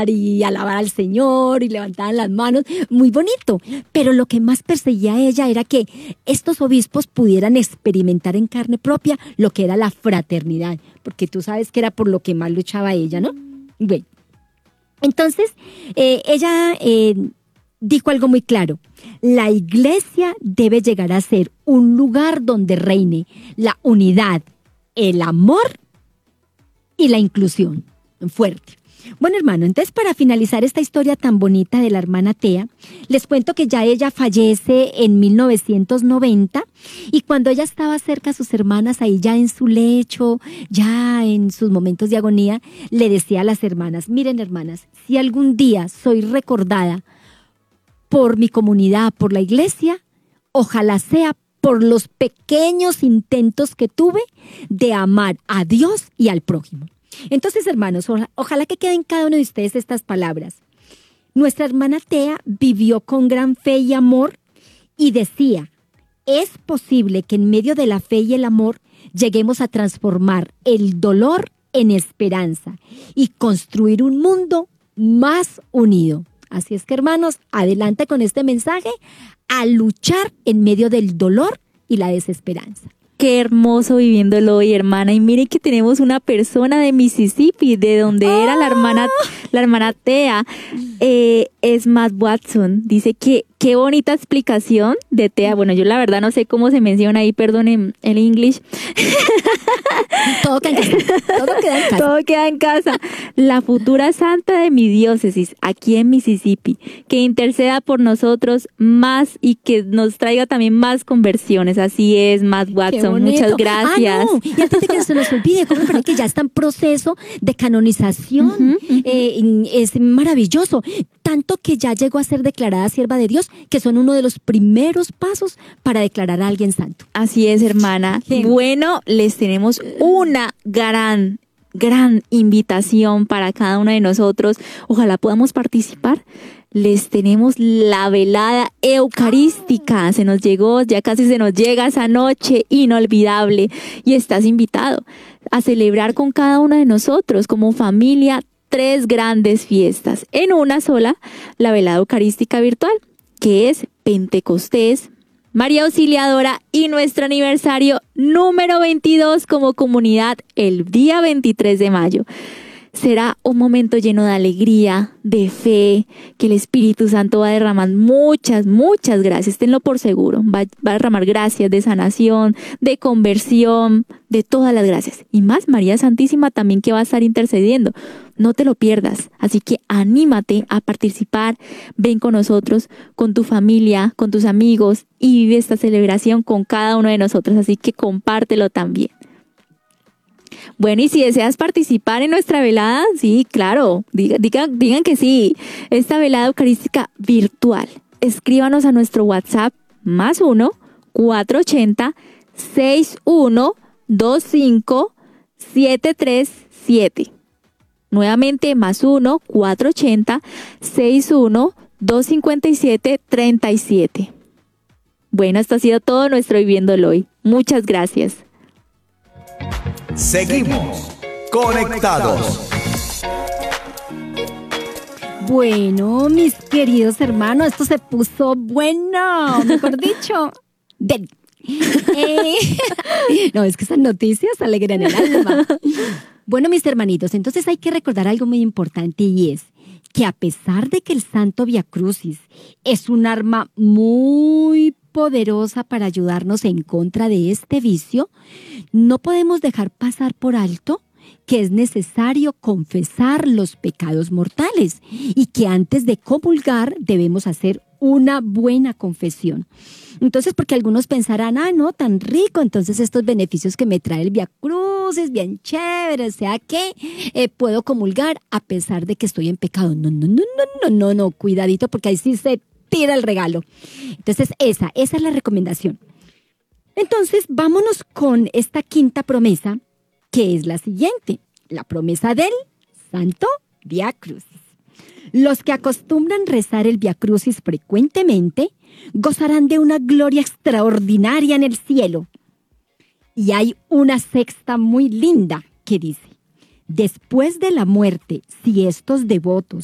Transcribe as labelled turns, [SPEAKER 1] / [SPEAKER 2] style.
[SPEAKER 1] cantar y alabar al Señor y levantaban las manos, muy bonito. Pero lo que más perseguía a ella era que estos obispos pudieran experimentar en carne propia lo que era la fraternidad, porque tú sabes que era por lo que más luchaba ella, ¿no? Bueno, entonces ella dijo algo muy claro: la iglesia debe llegar a ser un lugar donde reine la unidad, el amor y la inclusión. Fuerte. Bueno, hermano, entonces para finalizar esta historia tan bonita de la hermana Tea, les cuento que ya ella fallece en 1990 y cuando ella estaba cerca a sus hermanas, ahí ya en su lecho, ya en sus momentos de agonía, le decía a las hermanas: miren, hermanas, si algún día soy recordada por mi comunidad, por la iglesia, ojalá sea por los pequeños intentos que tuve de amar a Dios y al prójimo. Entonces, hermanos, ojalá que queden cada uno de ustedes estas palabras. Nuestra hermana Tea vivió con gran fe y amor y decía: es posible que en medio de la fe y el amor lleguemos a transformar el dolor en esperanza y construir un mundo más unido. Así es que, hermanos, adelante con este mensaje, a luchar en medio del dolor y la desesperanza.
[SPEAKER 2] Qué hermoso viviéndolo hoy, hermana. Y mire que tenemos una persona de Mississippi, de donde era la hermana Tea, es Matt Watson. Dice que qué bonita explicación de Tea. Bueno, yo la verdad no sé cómo se menciona ahí, perdonen el English.
[SPEAKER 1] Todo queda en casa.
[SPEAKER 2] Todo queda en casa. La futura santa de mi diócesis, aquí en Mississippi, que interceda por nosotros más y que nos traiga también más conversiones. Así es, Matt Watson. Muchas gracias.
[SPEAKER 1] No. Y antes de que se nos olvide, ¿cómo me parece que ya está en proceso de canonización? Es maravilloso. Tanto que ya llegó a ser declarada sierva de Dios, que son uno de los primeros pasos para declarar a alguien santo.
[SPEAKER 2] Así es, hermana. Bueno, les tenemos una gran invitación para cada uno de nosotros. Ojalá podamos participar. Les tenemos la velada eucarística. Se nos llegó, ya casi se nos llega esa noche inolvidable. Y estás invitado a celebrar con cada uno de nosotros como familia 3 grandes fiestas en una sola: la velada eucarística virtual, que es Pentecostés, María Auxiliadora y nuestro aniversario número 22 como comunidad el día 23 de mayo. Será un momento lleno de alegría, de fe, que el Espíritu Santo va a derramar muchas gracias. Tenlo por seguro. Va a derramar gracias de sanación, de conversión, de todas las gracias. Y más María Santísima también, que va a estar intercediendo. No te lo pierdas. Así que anímate a participar. Ven con nosotros, con tu familia, con tus amigos y vive esta celebración con cada uno de nosotros. Así que compártelo también. Bueno, y si deseas participar en nuestra velada, sí, claro, digan que sí. Esta velada eucarística virtual, escríbanos a nuestro WhatsApp +1 480 61 25 737. Nuevamente +1 480 61 257 37. Bueno, esto ha sido todo nuestro Viviéndolo Hoy. Muchas gracias.
[SPEAKER 3] Seguimos conectados.
[SPEAKER 1] Bueno, mis queridos hermanos, esto se puso bueno, mejor dicho. No, es que esas noticias alegran el alma. Bueno, mis hermanitos, entonces hay que recordar algo muy importante, y es que a pesar de que el Santo Vía Crucis es un arma muy poderosa para ayudarnos en contra de este vicio, no podemos dejar pasar por alto que es necesario confesar los pecados mortales y que antes de comulgar debemos hacer una buena confesión. Entonces, porque algunos pensarán, no, tan rico, entonces estos beneficios que me trae el Vía Crucis, bien chévere, o sea que puedo comulgar a pesar de que estoy en pecado. No, cuidadito, porque ahí sí se tira el regalo. Entonces, esa es la recomendación. Entonces, vámonos con esta quinta promesa, que es la siguiente: la promesa del Santo Vía Crucis. Los que acostumbran rezar el Vía Crucis frecuentemente gozarán de una gloria extraordinaria en el cielo. Y hay una sexta muy linda que dice: después de la muerte, si estos devotos